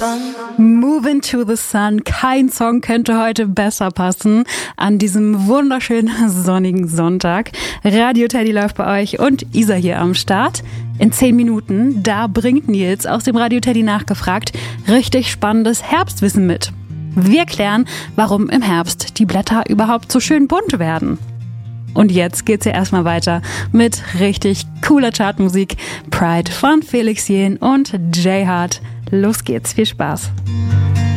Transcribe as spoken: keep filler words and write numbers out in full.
Move into the Sun. Kein Song könnte heute besser passen an diesem wunderschönen sonnigen Sonntag. Radio Teddy läuft bei euch und Isa hier am Start. In zehn Minuten, da bringt Nils aus dem Radio Teddy nachgefragt richtig spannendes Herbstwissen mit. Wir klären, warum im Herbst die Blätter überhaupt so schön bunt werden. Und jetzt geht's ja erstmal weiter mit richtig cooler Chartmusik. Pride von Felix Jähn und Jay Hart. Los geht's, viel Spaß.